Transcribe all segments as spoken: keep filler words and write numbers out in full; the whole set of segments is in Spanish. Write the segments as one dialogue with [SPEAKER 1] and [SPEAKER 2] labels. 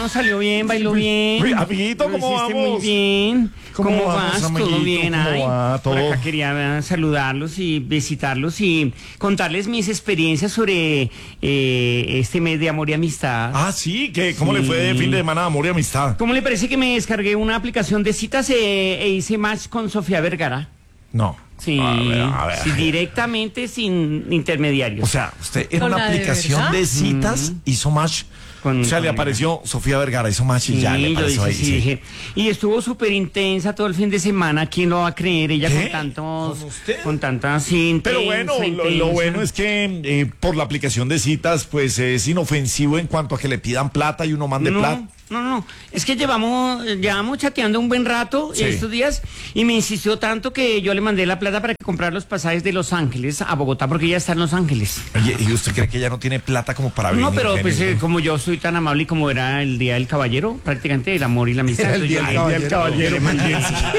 [SPEAKER 1] no, salió bien, bailó bien.
[SPEAKER 2] Uy, amiguito, ¿cómo
[SPEAKER 1] Lo hiciste
[SPEAKER 2] vamos?
[SPEAKER 1] muy bien.
[SPEAKER 2] ¿Cómo
[SPEAKER 1] ¿Cómo,
[SPEAKER 2] vamos,
[SPEAKER 1] vas?
[SPEAKER 2] amiguito?
[SPEAKER 1] ¿Todo bien?
[SPEAKER 2] ¿Cómo
[SPEAKER 1] Ay,
[SPEAKER 2] va?
[SPEAKER 1] por
[SPEAKER 2] ¿Todo?
[SPEAKER 1] acá quería saludarlos y visitarlos y contarles mis experiencias sobre eh, este mes de amor y amistad.
[SPEAKER 2] Ah, sí, ¿qué? ¿Cómo
[SPEAKER 1] Sí.
[SPEAKER 2] le fue de fin de semana de amor y amistad?
[SPEAKER 1] ¿Cómo le parece que me descargué una aplicación de citas eh, e hice match con Sofía Vergara?
[SPEAKER 2] No.
[SPEAKER 1] Sí,
[SPEAKER 2] A ver, a ver.
[SPEAKER 1] sí, directamente sin intermediarios.
[SPEAKER 2] O sea, usted en
[SPEAKER 3] ¿Con
[SPEAKER 2] una
[SPEAKER 3] la de
[SPEAKER 2] aplicación
[SPEAKER 3] verdad?
[SPEAKER 2] de, citas hizo match.
[SPEAKER 1] Con-
[SPEAKER 2] o sea, le
[SPEAKER 1] con-
[SPEAKER 2] apareció Sofía Vergara, hizo match y
[SPEAKER 1] Sí,
[SPEAKER 2] ya le
[SPEAKER 1] yo
[SPEAKER 2] apareció
[SPEAKER 1] dije,
[SPEAKER 2] ahí.
[SPEAKER 1] sí,
[SPEAKER 2] sí.
[SPEAKER 1] dije. Y estuvo súper intensa todo el fin de semana. ¿Quién lo va a creer? Ella
[SPEAKER 2] ¿Qué?
[SPEAKER 1] con tantos,
[SPEAKER 2] ¿Con usted?
[SPEAKER 1] con tantas, sí,
[SPEAKER 2] Pero
[SPEAKER 1] intensa,
[SPEAKER 2] bueno, lo, lo
[SPEAKER 1] intensa.
[SPEAKER 2] bueno es que eh, por la aplicación de citas, pues es inofensivo en cuanto a que le pidan plata y uno mande
[SPEAKER 1] no,
[SPEAKER 2] plata.
[SPEAKER 1] No, no, es que llevamos, llevamos chateando un buen rato
[SPEAKER 2] Sí.
[SPEAKER 1] estos días y me insistió tanto que yo le mandé la plata para que comprar los pasajes de Los Ángeles a Bogotá porque ella está en Los Ángeles.
[SPEAKER 2] Oye, ¿y usted cree que ella no tiene plata como para venir?
[SPEAKER 1] No, pero pues
[SPEAKER 2] Jenny?
[SPEAKER 1] eh, como yo soy tan amable y como era el Día del Caballero, prácticamente el amor y la amistad.
[SPEAKER 4] Era el
[SPEAKER 1] entonces
[SPEAKER 4] Día
[SPEAKER 1] yo
[SPEAKER 4] del
[SPEAKER 1] le-
[SPEAKER 2] Caballero,
[SPEAKER 1] le mandé-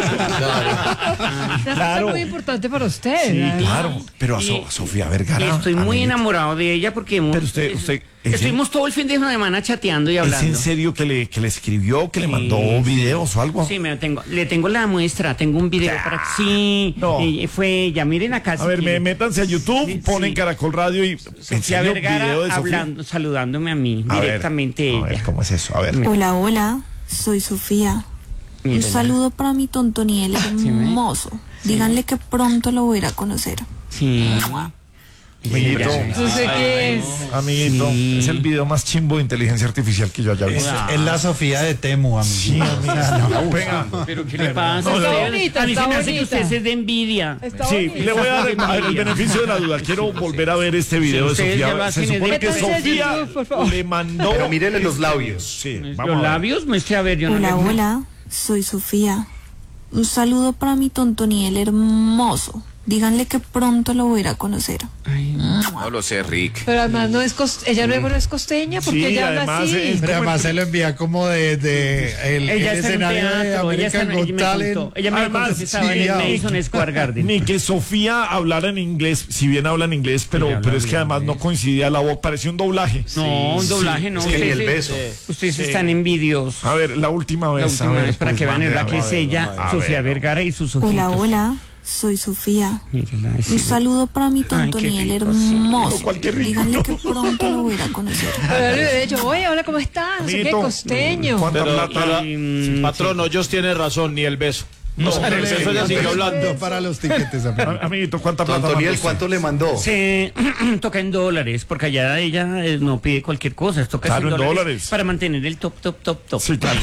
[SPEAKER 3] La
[SPEAKER 2] Claro.
[SPEAKER 3] es muy importante para usted.
[SPEAKER 2] Sí,
[SPEAKER 3] ¿eh?
[SPEAKER 2] claro, pero a So-
[SPEAKER 1] Y-
[SPEAKER 2] Sofía Vergara.
[SPEAKER 1] Y estoy muy
[SPEAKER 2] amiguito.
[SPEAKER 1] enamorado de ella porque hemos-
[SPEAKER 2] Pero usted- usted- ¿en
[SPEAKER 1] estuvimos todo el fin de semana chateando y
[SPEAKER 2] ¿Es
[SPEAKER 1] hablando.
[SPEAKER 2] en serio que le, que le escribió, que le
[SPEAKER 1] Sí,
[SPEAKER 2] mandó
[SPEAKER 1] sí.
[SPEAKER 2] videos o algo?
[SPEAKER 1] Sí, me tengo, le tengo la muestra, tengo un video para sí,
[SPEAKER 2] no.
[SPEAKER 1] y fue ella, miren acá.
[SPEAKER 2] A
[SPEAKER 1] si
[SPEAKER 2] ver, me,
[SPEAKER 1] quieren.
[SPEAKER 2] métanse a YouTube,
[SPEAKER 1] Sí,
[SPEAKER 2] ponen
[SPEAKER 1] sí.
[SPEAKER 2] Caracol Radio y en
[SPEAKER 1] Sofía
[SPEAKER 2] serio,
[SPEAKER 1] Vergara
[SPEAKER 2] video de Sofía.
[SPEAKER 1] hablando, saludándome a mí,
[SPEAKER 2] A ver,
[SPEAKER 1] directamente
[SPEAKER 2] a ver,
[SPEAKER 1] ella.
[SPEAKER 2] ¿cómo es eso? A ver.
[SPEAKER 5] Hola, hola, soy Sofía. Un
[SPEAKER 1] Mírenla.
[SPEAKER 5] saludo para mi tontoniel hermoso. Díganle que pronto lo voy a ir a conocer.
[SPEAKER 1] Sí.
[SPEAKER 2] Amiguito,
[SPEAKER 3] No sé qué es.
[SPEAKER 2] amiguito,
[SPEAKER 1] Sí.
[SPEAKER 2] es el video más chimbo de inteligencia artificial que yo haya visto.
[SPEAKER 4] Es la Sofía de Temu, amigo.
[SPEAKER 2] Sí, amiga, no, venga.
[SPEAKER 1] Pero ¿qué le pasa?
[SPEAKER 2] No,
[SPEAKER 3] Está
[SPEAKER 1] Usted-
[SPEAKER 3] bonita,
[SPEAKER 1] a mí se
[SPEAKER 3] está
[SPEAKER 1] me hace que
[SPEAKER 3] bonita.
[SPEAKER 1] usted es de envidia.
[SPEAKER 3] Está
[SPEAKER 2] Sí,
[SPEAKER 3] bonito.
[SPEAKER 2] le voy a dar el, a ver, el beneficio de la duda. Quiero volver a ver este video de
[SPEAKER 1] ustedes ya lo
[SPEAKER 2] Sofía. Se
[SPEAKER 1] hacen
[SPEAKER 2] supone
[SPEAKER 1] en-
[SPEAKER 2] que
[SPEAKER 3] Métanse a
[SPEAKER 2] Sofía
[SPEAKER 3] YouTube, por favor.
[SPEAKER 2] le mandó.
[SPEAKER 6] Pero mírele los labios.
[SPEAKER 2] Sí,
[SPEAKER 1] Los
[SPEAKER 2] vamos a ver.
[SPEAKER 1] labios, muestre a ver, yo no
[SPEAKER 5] Hola,
[SPEAKER 1] le-
[SPEAKER 5] hola, soy Sofía. Un saludo para mi tontoniel hermoso. Díganle que pronto lo voy a ir a conocer.
[SPEAKER 6] No lo sé, Rick.
[SPEAKER 3] Pero además no es cos- ella luego no es costeña porque
[SPEAKER 2] Sí,
[SPEAKER 3] ella habla
[SPEAKER 2] además
[SPEAKER 3] así.
[SPEAKER 2] es-
[SPEAKER 4] Pero además se lo envía como de, de el,
[SPEAKER 1] Ella
[SPEAKER 4] el
[SPEAKER 1] está en
[SPEAKER 4] escenario de
[SPEAKER 1] teatro, ella está
[SPEAKER 4] American
[SPEAKER 1] en, ella
[SPEAKER 4] Got
[SPEAKER 1] me
[SPEAKER 4] Talent.
[SPEAKER 1] contó, ella me
[SPEAKER 2] Además,
[SPEAKER 1] contó que estaba
[SPEAKER 2] sí,
[SPEAKER 1] en el
[SPEAKER 2] ya.
[SPEAKER 1] Madison Square Garden.
[SPEAKER 2] Ni que Sofía hablara en inglés, si bien habla en inglés, pero,
[SPEAKER 1] Sí, habla
[SPEAKER 2] pero es que
[SPEAKER 1] bien
[SPEAKER 2] además no
[SPEAKER 1] inglés.
[SPEAKER 2] coincidía la voz, parecía un doblaje.
[SPEAKER 1] No, un
[SPEAKER 2] Sí,
[SPEAKER 1] doblaje no.
[SPEAKER 6] es que ni el
[SPEAKER 1] ustedes-
[SPEAKER 6] beso.
[SPEAKER 1] Ustedes están envidiosos.
[SPEAKER 2] A ver, la última vez.
[SPEAKER 1] La última
[SPEAKER 2] a ver,
[SPEAKER 1] vez para
[SPEAKER 2] pues,
[SPEAKER 1] que vean
[SPEAKER 2] mande,
[SPEAKER 1] la
[SPEAKER 2] a
[SPEAKER 1] que
[SPEAKER 2] ver,
[SPEAKER 1] es ella,
[SPEAKER 2] a
[SPEAKER 1] Sofía
[SPEAKER 2] ver.
[SPEAKER 1] Vergara y sus ojitos.
[SPEAKER 5] Hola, hola, soy Sofía.
[SPEAKER 1] Mírenla,
[SPEAKER 5] Un
[SPEAKER 1] sí.
[SPEAKER 5] saludo para mi tontoniel
[SPEAKER 1] rico, sí.
[SPEAKER 5] hermoso.
[SPEAKER 2] Cualquier rico.
[SPEAKER 5] Díganle que pronto lo voy a ir a conocer.
[SPEAKER 3] Pero le he dicho, oye, hola, ¿cómo estás? No sé qué,
[SPEAKER 2] Amiguito,
[SPEAKER 3] costeño.
[SPEAKER 2] ¿cuánta
[SPEAKER 7] Pero,
[SPEAKER 2] plata?
[SPEAKER 7] pero,
[SPEAKER 1] Y, mm,
[SPEAKER 7] patrón, ellos tienen razón, ni el beso.
[SPEAKER 2] No,
[SPEAKER 7] O sea, el beso ya sigue hablando.
[SPEAKER 4] Para los tiquetes, amigo.
[SPEAKER 2] A- Amiguito, ¿cuánta plata?
[SPEAKER 6] Antoniel,
[SPEAKER 2] mandó usted?
[SPEAKER 6] ¿cuánto le mandó?
[SPEAKER 1] Se toca en dólares, porque allá ella eh, no pide cualquier cosa, toca
[SPEAKER 2] Claro,
[SPEAKER 1] en
[SPEAKER 2] en
[SPEAKER 1] dólares,
[SPEAKER 2] dólares.
[SPEAKER 1] para mantener el top, top, top, top.
[SPEAKER 2] Sí, claro.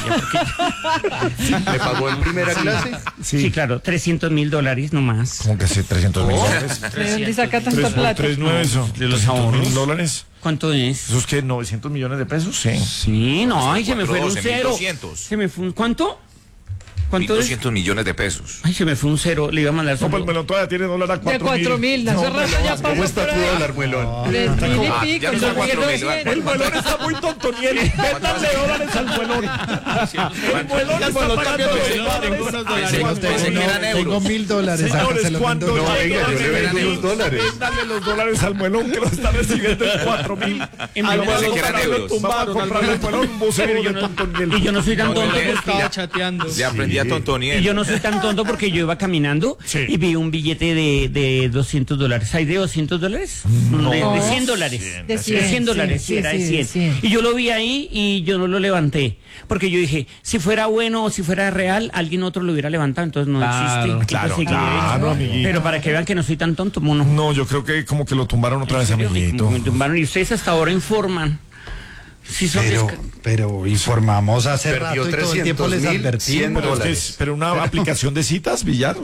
[SPEAKER 6] ¿Le pagó en primera clase?
[SPEAKER 1] Sí, claro, trescientos mil dólares nomás.
[SPEAKER 2] Como que sí, trescientos mil dólares.
[SPEAKER 3] ¿De dónde saca tanta
[SPEAKER 2] Tres por
[SPEAKER 3] plata?
[SPEAKER 2] tres, nueve, eso.
[SPEAKER 1] De los
[SPEAKER 2] trescientos mil
[SPEAKER 1] ahorros.
[SPEAKER 2] dólares.
[SPEAKER 1] ¿Cuánto es?
[SPEAKER 2] ¿Eso es que novecientos millones de pesos? Sí.
[SPEAKER 1] Sí, no, ay, se me fue un
[SPEAKER 6] cuatro, doce,
[SPEAKER 1] cero.
[SPEAKER 6] mil doscientos.
[SPEAKER 1] Se me fue un, ¿cuánto? ¿Cuánto es?
[SPEAKER 6] doscientos millones de pesos.
[SPEAKER 1] Ay, se me fue un cero, le iba a mandar
[SPEAKER 2] No,
[SPEAKER 1] solo.
[SPEAKER 2] pues el melón todavía tiene dólar a
[SPEAKER 3] De
[SPEAKER 2] cuatro
[SPEAKER 3] cuatro mil, hace rato ya pasó.
[SPEAKER 6] ¿Cómo está
[SPEAKER 3] por
[SPEAKER 6] tu
[SPEAKER 3] ahí.
[SPEAKER 6] dólar, muelón?
[SPEAKER 3] Tres mil
[SPEAKER 6] Ah,
[SPEAKER 3] y pico,
[SPEAKER 6] ya no
[SPEAKER 3] y
[SPEAKER 6] son
[SPEAKER 3] lo
[SPEAKER 6] cuatro mil,
[SPEAKER 3] doscientos.
[SPEAKER 2] El melón está muy tontoniel. Métanle dólares al melón. El melón está pagando los dólares.
[SPEAKER 6] Pensé- pensé que eran
[SPEAKER 4] Tengo
[SPEAKER 6] euros.
[SPEAKER 4] mil dólares. acá
[SPEAKER 2] Señores,
[SPEAKER 4] se los
[SPEAKER 2] cuando
[SPEAKER 4] mando.
[SPEAKER 6] No, venga, yo le vendo
[SPEAKER 2] mil
[SPEAKER 6] los dólares.
[SPEAKER 2] Véndanle los dólares al melón que lo está recibiendo en cuatro mil.
[SPEAKER 1] En
[SPEAKER 2] Al
[SPEAKER 1] verdad,
[SPEAKER 2] melón
[SPEAKER 6] que eran
[SPEAKER 2] para
[SPEAKER 6] euros.
[SPEAKER 2] Vamos a comprarle al melón un buceo
[SPEAKER 1] Pero yo
[SPEAKER 2] de
[SPEAKER 1] no-
[SPEAKER 2] tontoniel.
[SPEAKER 1] Y yo no soy tan
[SPEAKER 6] No,
[SPEAKER 1] tonto
[SPEAKER 6] no,
[SPEAKER 1] porque
[SPEAKER 7] Estaba chateando.
[SPEAKER 6] Le aprendí a
[SPEAKER 1] y
[SPEAKER 6] Tontoniel.
[SPEAKER 1] yo no soy tan tonto porque yo iba caminando
[SPEAKER 2] Sí.
[SPEAKER 1] y vi un billete de, de doscientos dólares. ¿Hay de doscientos dólares? De, de cien dólares.
[SPEAKER 3] De cien,
[SPEAKER 1] cien dólares,
[SPEAKER 3] sí,
[SPEAKER 1] sí, era
[SPEAKER 3] sí,
[SPEAKER 1] de
[SPEAKER 3] sí,
[SPEAKER 1] cien.
[SPEAKER 3] de cien.
[SPEAKER 1] Y yo lo vi ahí y yo no lo levanté. Porque yo dije, si fuera bueno o si fuera real, alguien otro lo hubiera levantado, entonces no existe.
[SPEAKER 2] claro,
[SPEAKER 1] Entonces,
[SPEAKER 2] claro,
[SPEAKER 1] ¿qué?
[SPEAKER 2] amiguito.
[SPEAKER 1] Pero para que vean que no soy tan tonto, mono.
[SPEAKER 2] No, yo creo que como que lo tumbaron otra vez, amiguito.
[SPEAKER 1] Me tumbaron y ustedes hasta ahora informan. Si son
[SPEAKER 4] Pero,
[SPEAKER 1] desca-
[SPEAKER 4] pero informamos hace
[SPEAKER 6] Perdió
[SPEAKER 4] rato y todo el tiempo les
[SPEAKER 6] trescientos mil,
[SPEAKER 4] advertimos.
[SPEAKER 6] cien
[SPEAKER 2] Pero, es que
[SPEAKER 6] dólares.
[SPEAKER 2] es- pero una aplicación de citas, Villar.